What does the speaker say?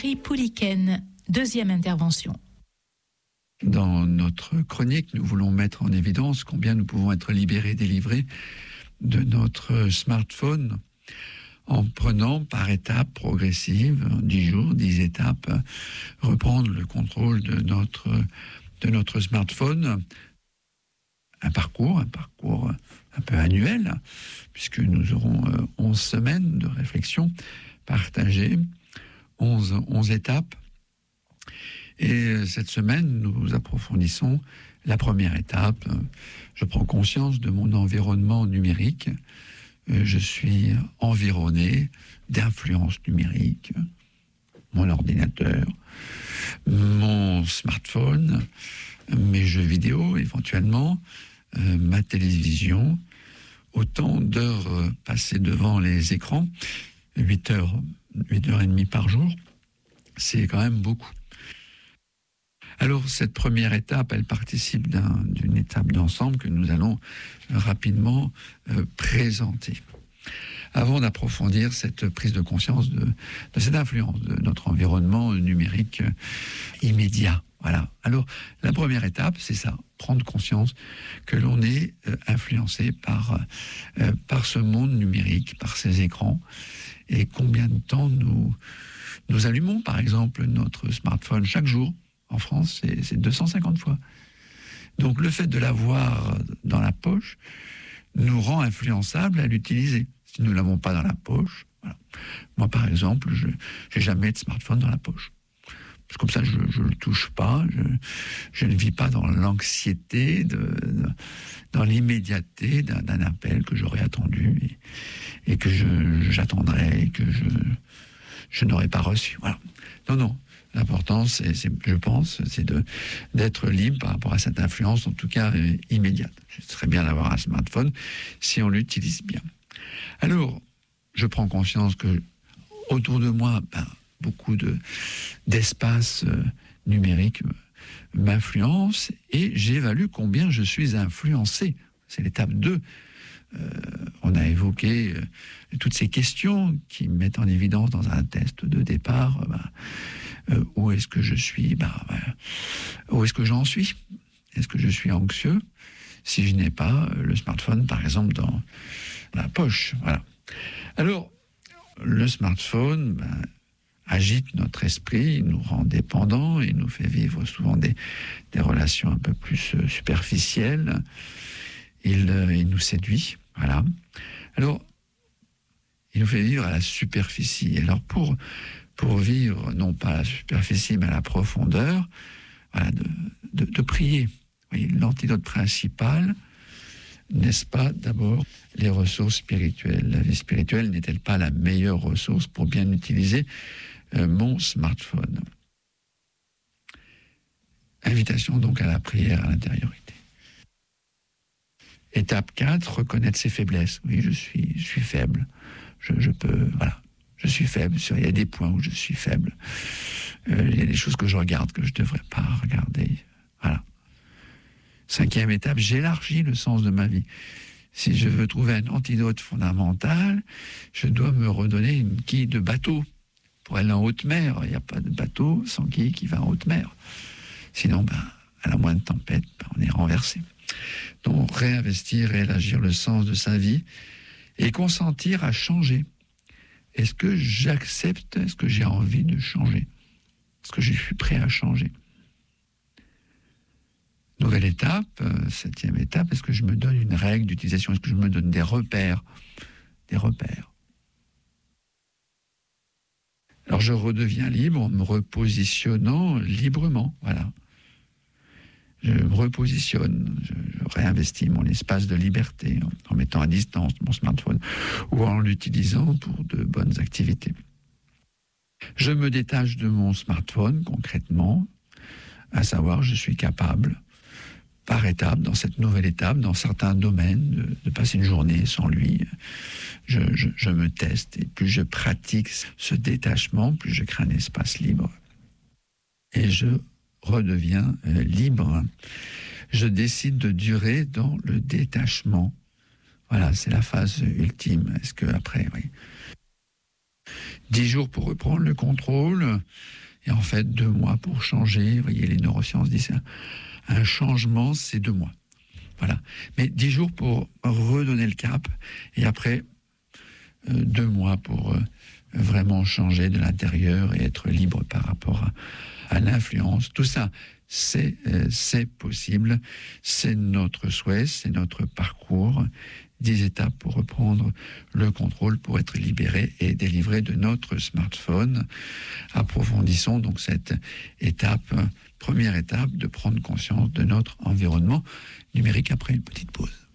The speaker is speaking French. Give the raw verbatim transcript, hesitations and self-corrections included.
Thierry Pouliken, deuxième intervention. Dans notre chronique, nous voulons mettre en évidence combien nous pouvons être libérés, délivrés de notre smartphone en prenant par étapes progressives, dix jours, dix étapes, reprendre le contrôle de notre, de notre smartphone. Un parcours, un parcours un peu annuel, puisque nous aurons onze semaines de réflexion partagée, onze, onze étapes. Et cette semaine, nous approfondissons la première étape. Je prends conscience de mon environnement numérique. Je suis environné d'influences numériques. Mon ordinateur, mon smartphone, mes jeux vidéo éventuellement, euh, ma télévision. Autant d'heures passées devant les écrans, huit heures, huit heures et demie par jour, c'est quand même beaucoup. Alors, cette première étape, elle participe d'un, d'une étape d'ensemble que nous allons rapidement euh, présenter. Avant d'approfondir cette prise de conscience de, de cette influence de notre environnement numérique euh, immédiat. Voilà. Alors, la première étape, c'est ça, prendre conscience que l'on est euh, influencé par, euh, par ce monde numérique, par ces écrans, et combien de temps nous, nous allumons, par exemple, notre smartphone chaque jour. En France, c'est, c'est deux cent cinquante fois. Donc, le fait de l'avoir dans la poche nous rend influençables à l'utiliser. Si nous ne l'avons pas dans la poche, voilà. Moi, par exemple, je n'ai jamais de smartphone dans la poche. Parce que comme ça, je ne le touche pas, je, je ne vis pas dans l'anxiété, de, de, dans l'immédiateté d'un, d'un appel que j'aurais attendu et, et que je, j'attendrai et que je, je n'aurais pas reçu. Voilà. Non, non. L'important, c'est, c'est, je pense, c'est de, d'être libre par rapport à cette influence, en tout cas euh, immédiate. Ce serait bien d'avoir un smartphone si on l'utilise bien. Alors, je prends conscience que autour de moi, ben, beaucoup de, d'espace euh, numérique m'influence et j'évalue combien je suis influencé. C'est l'étape deux. Euh, on a évoqué euh, toutes ces questions qui mettent en évidence dans un test de départ. Ben, Euh, où est-ce que je suis bah, bah, où est-ce que j'en suis? Est-ce que je suis anxieux si je n'ai pas le smartphone, par exemple, dans la poche? Voilà. Alors, le smartphone bah, agite notre esprit, il nous rend dépendants, il nous fait vivre souvent des, des relations un peu plus euh, superficielles, il, euh, il nous séduit, voilà. Alors, il nous fait vivre à la superficie. Alors, pour pour vivre, non pas à la superficie, mais à la profondeur, voilà, de, de, de prier. Oui, l'antidote principal, n'est-ce pas, d'abord, les ressources spirituelles. La vie spirituelle n'est-elle pas la meilleure ressource pour bien utiliser euh, mon smartphone? Invitation donc à la prière, à l'intériorité. Étape quatre, reconnaître ses faiblesses. Oui, je suis, je suis faible. Je, je peux, voilà. Je suis faible, il y a des points où je suis faible. Euh, il y a des choses que je regarde que je ne devrais pas regarder. Voilà. Cinquième étape, j'élargis le sens de ma vie. Si je veux trouver un antidote fondamental, je dois me redonner une quille de bateau pour aller en haute mer. Il n'y a pas de bateau sans quille qui va en haute mer. Sinon, ben, à la moindre tempête, ben, on est renversé. Donc, réinvestir, réélargir le sens de sa vie et consentir à changer. Est-ce que j'accepte, est-ce que j'ai envie de changer? Est-ce que je suis prêt à changer? Nouvelle étape, euh, septième étape, est-ce que je me donne une règle d'utilisation? Est-ce que je me donne des repères? Des repères. Alors je redeviens libre en me repositionnant librement, voilà. Je me repositionne, je, je réinvestis mon espace de liberté en, en mettant à distance mon smartphone ou en l'utilisant pour de bonnes activités. Je me détache de mon smartphone concrètement, à savoir je suis capable, par étape, dans cette nouvelle étape, dans certains domaines, de, de passer une journée sans lui. Je, je, je me teste et plus je pratique ce détachement, plus je crée un espace libre. Et je redeviens euh, libre. Je décide de durer dans le détachement. Voilà, c'est la phase ultime. Est-ce que après, oui. dix jours pour reprendre le contrôle, et en fait deux mois pour changer. Vous voyez, les neurosciences disent un, un changement, c'est deux mois. Voilà. Mais dix jours pour redonner le cap, et après euh, deux mois pour euh, vraiment changer de l'intérieur et être libre par rapport à, à l'influence. Tout ça, c'est, euh, c'est possible. C'est notre souhait, c'est notre parcours. Dix étapes pour reprendre le contrôle, pour être libéré et délivré de notre smartphone. Approfondissons donc cette étape, première étape, de prendre conscience de notre environnement numérique après une petite pause.